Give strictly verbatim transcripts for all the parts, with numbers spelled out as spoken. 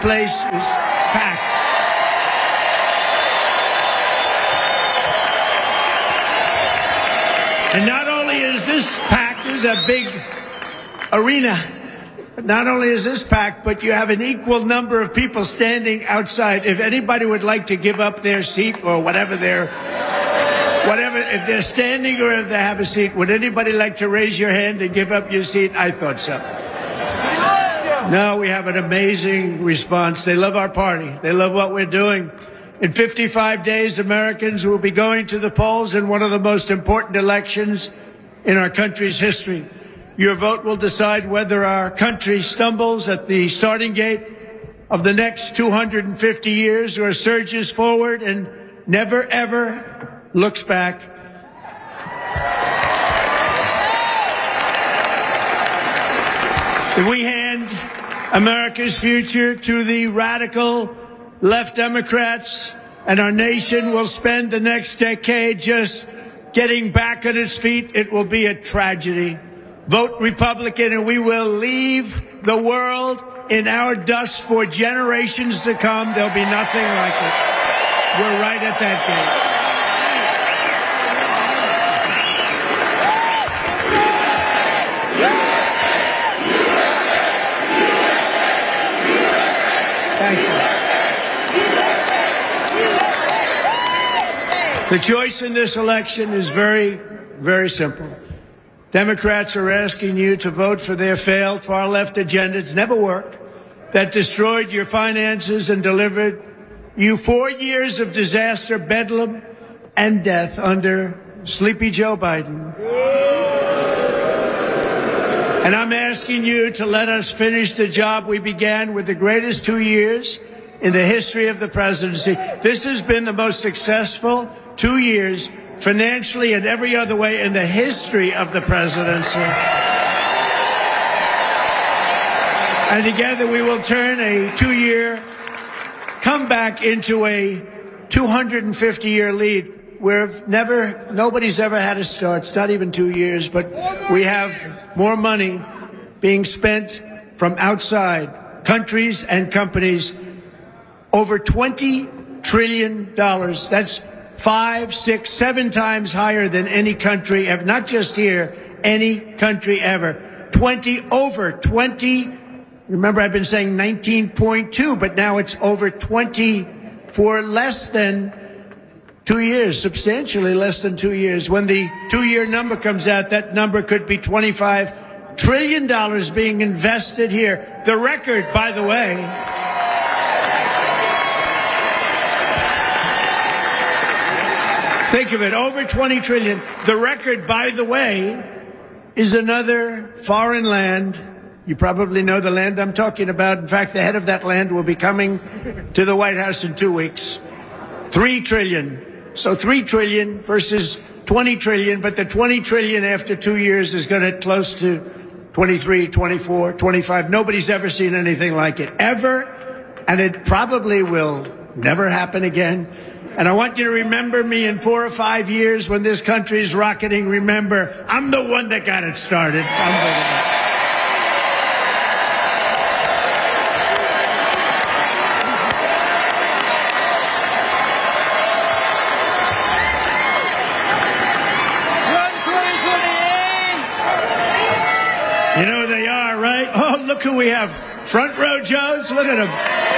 place is packed. And not only is this packed, this is a big arena. Not only is this packed, but you have an equal number of people standing outside. If anybody would like to give up their seat or whatever they're, whatever, if they're standing or if they have a seat, would anybody like to raise your hand and give up your seat? I thought so. No, we have an amazing response. They love our party. They love what we're doing. In fifty-five days, Americans will be going to the polls in one of the most important elections in our country's history. Your vote will decide whether our country stumbles at the starting gate of the next two hundred fifty years or surges forward and never, ever looks back. If we hand America's future to the radical left Democrats, and our nation will spend the next decade just getting back on its feet, it will be a tragedy. Vote Republican and we will leave the world in our dust for generations to come. There'll be nothing like it. We're right at that gate. Thank you. The choice in this election is very, very simple. Democrats are asking you to vote for their failed far-left agenda. It's never worked. That destroyed your finances and delivered you four years of disaster, bedlam, and death under Sleepy Joe Biden. And I'm asking you to let us finish the job we began with the greatest two years in the history of the presidency. This has been the most successful two years financially and every other way in the history of the presidency. And together we will turn a two-year comeback into a two hundred fifty year lead. We've never, nobody's ever had a start. It's not even two years, but we have more money being spent from outside countries and companies. Over twenty trillion dollars. That's five, six, seven times higher than any country ever, not just here, any country ever. twenty, over twenty. Remember, I've been saying nineteen point two, but now it's over twenty for less than two years, substantially less than two years. When the two-year number comes out, that number could be twenty-five trillion dollars being invested here. The record, by the way, think of it, over twenty trillion dollars. The record, by the way, is another foreign land. You probably know the land I'm talking about. In fact, the head of that land will be coming to the White House in two weeks. Three trillion dollars. So three trillion dollars versus twenty trillion dollars, but the twenty trillion dollars after two years is going to close to twenty-three, twenty-four, twenty-five. Nobody's ever seen anything like it, ever, and it probably will never happen again. And I want you to remember me in four or five years when this country is rocketing. Remember, I'm the one that got it started. I'm the one. You know who they are, right? Oh, look who we have. Front row Joes. Look at them.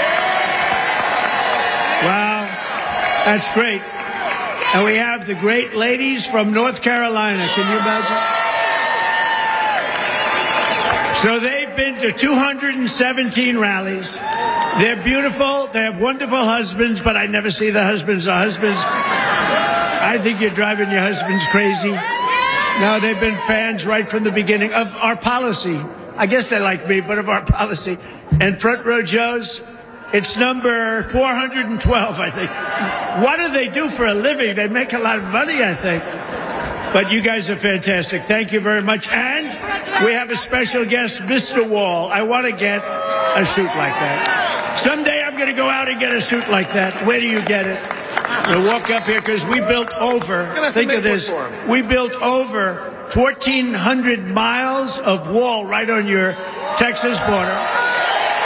Wow. That's great. And we have the great ladies from North Carolina. Can you imagine? So they've been to two hundred seventeen rallies. They're beautiful. They have wonderful husbands, but I never see the husbands. The husbands, I think you're driving your husbands crazy. No, they've been fans right from the beginning of our policy. I guess they like me, but of our policy. And Front Row Joes, it's number four hundred twelve, I think. What do they do for a living? They make a lot of money, I think. But you guys are fantastic. Thank you very much. And we have a special guest, Mister Wall. I want to get a suit like that. Someday I'm going to go out and get a suit like that. Where do you get it? We'll walk up here because we built over, think of this, we built over fourteen hundred miles of wall right on your Texas border.